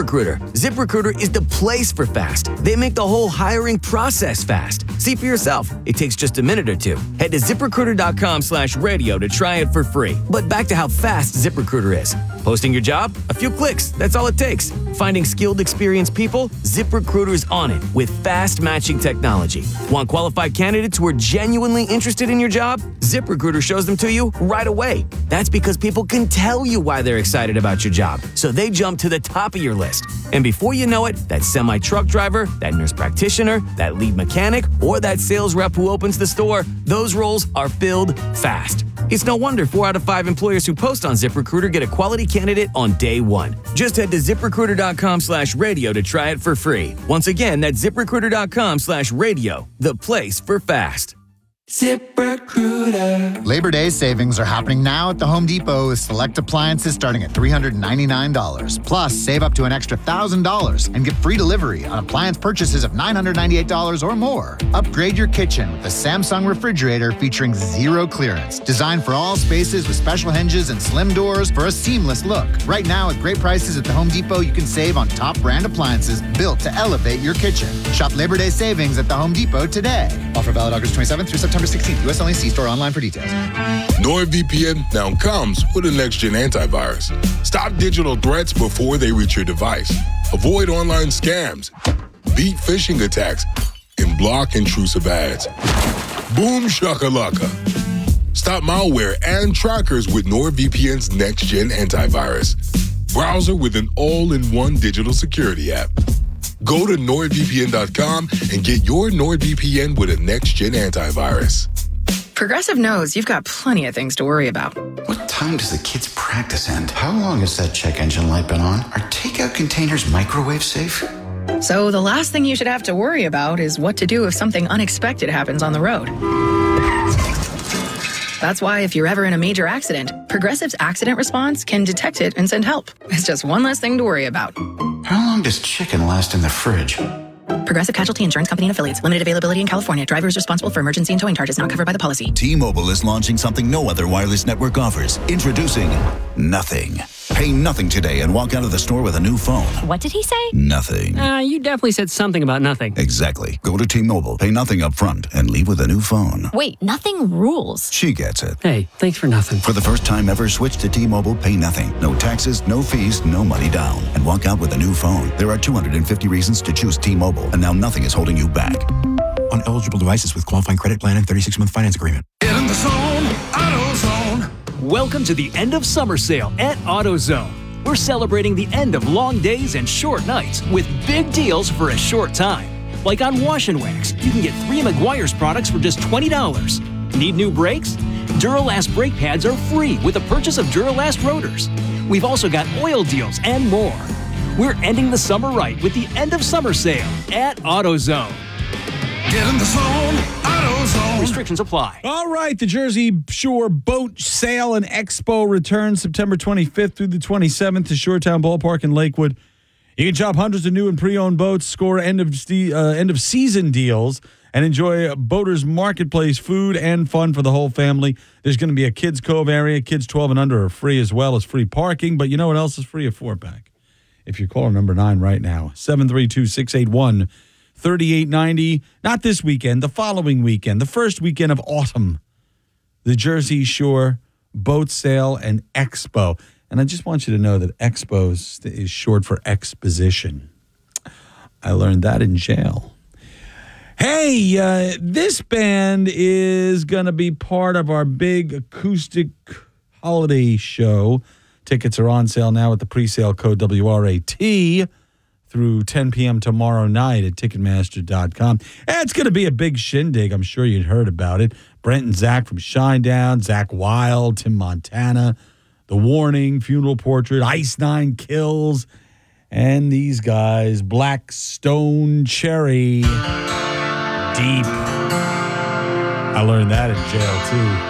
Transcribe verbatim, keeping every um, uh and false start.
ZipRecruiter. ZipRecruiter is the place for fast. They make the whole hiring process fast. See for yourself. It takes just a minute or two. Head to ZipRecruiter.com slash radio to try it for free. But back to how fast ZipRecruiter is. Posting your job? A few clicks. That's all it takes. Finding skilled, experienced people? ZipRecruiter's on it with fast matching technology. Want qualified candidates who are genuinely interested in your job? ZipRecruiter shows them to you right away. That's because people can tell you why they're excited about your job, so they jump to the top of your list. And before you know it, that semi-truck driver, that nurse practitioner, that lead mechanic, or that sales rep who opens the store, those roles are filled fast. It's no wonder four out of five employers who post on ZipRecruiter get a quality candidate on day one. Just head to ZipRecruiter.com slash radio to try it for free. Once again, that's ZipRecruiter.com slash radio, the place for fast. ZipRecruiter. Labor Day savings are happening now at the Home Depot with select appliances starting at three hundred ninety-nine dollars. Plus, save up to an extra one thousand dollars and get free delivery on appliance purchases of nine hundred ninety-eight dollars or more. Upgrade your kitchen with a Samsung refrigerator featuring zero clearance. Designed for all spaces with special hinges and slim doors for a seamless look. Right now, at great prices at the Home Depot, you can save on top brand appliances built to elevate your kitchen. Shop Labor Day savings at the Home Depot today. Offer valid August twenty-seventh through September sixteenth. U S only. See store online for details. NordVPN now comes with a next-gen antivirus. Stop digital threats before they reach your device. Avoid online scams. Beat phishing attacks. And block intrusive ads. Boom shakalaka. Stop malware and trackers with NordVPN's next-gen antivirus. Browser with an all-in-one digital security app. Go to nord V P N dot com and get your NordVPN with a next-gen antivirus. Progressive knows you've got plenty of things to worry about. What time does the kids' practice end? How long has that check engine light been on? Are takeout containers microwave safe? So the last thing you should have to worry about is what to do if something unexpected happens on the road. That's why if you're ever in a major accident, Progressive's accident response can detect it and send help. It's just one less thing to worry about. How long does chicken last in the fridge? Progressive Casualty Insurance Company and Affiliates. Limited availability in California. Driver is responsible for emergency and towing charges not covered by the policy. T-Mobile is launching something no other wireless network offers. Introducing Nothing. Pay nothing today and walk out of the store with a new phone. What did he say? Nothing. Uh, you definitely said something about nothing. Exactly. Go to T-Mobile, pay nothing up front, and leave with a new phone. Wait, nothing rules. She gets it. Hey, thanks for nothing. For the first time ever, switch to T-Mobile, pay nothing. No taxes, no fees, no money down. And walk out with a new phone. There are two hundred fifty reasons to choose T-Mobile, and now nothing is holding you back. On eligible devices with qualifying credit plan and thirty-six month finance agreement. Get in the zone, AutoZone. Welcome to the end of summer sale at AutoZone. We're celebrating the end of long days and short nights with big deals for a short time. Like on Wash and Wax, you can get three Meguiar's products for just twenty dollars. Need new brakes? Duralast brake pads are free with the purchase of Duralast rotors. We've also got oil deals and more. We're ending the summer right with the end of summer sale at AutoZone. Get in the zone, AutoZone. Restrictions apply. All right, the Jersey Shore Boat Sale and Expo returns September twenty-fifth through the twenty-seventh to Shoretown Ballpark in Lakewood. You can shop hundreds of new and pre-owned boats, score end of uh, end of season deals, and enjoy Boaters Marketplace food and fun for the whole family. There's going to be a Kids Cove area. Kids twelve and under are free as well as free parking. But you know what else is free? A four-pack. If you call number nine right now, seven three two, six eight one, three eight nine zero. Not this weekend, the following weekend, the first weekend of autumn. The Jersey Shore Boat Sale and Expo. And I just want you to know that Expo is short for exposition. I learned that in jail. Hey, uh, this band is going to be part of our big acoustic holiday show. Tickets are on sale now at the pre-sale code W R A T through ten p.m. tomorrow night at Ticketmaster dot com. It's going to be a big shindig. I'm sure you'd heard about it. Brent and Zach from Shinedown, Zach Wild, Tim Montana, The Warning, Funeral Portrait, Ice Nine Kills, and these guys, Black Stone Cherry, Deep. I learned that in jail, too.